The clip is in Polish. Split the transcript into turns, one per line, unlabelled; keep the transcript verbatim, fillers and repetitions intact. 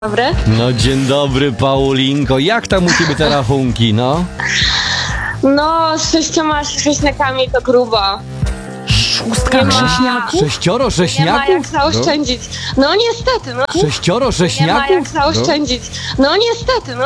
Dobry.
No dzień dobry, Paulinko. Jak tam u ciebie te rachunki, no?
No, z sześcioma sześniakami to grubo.
Szóstka
Nie ma-
grześniaków?
Sześcioro
Nie ma jak
sześniaków?
zaoszczędzić. No niestety, no.
Sześcioro
Nie ma jak
sześniaków?
zaoszczędzić. No niestety, no.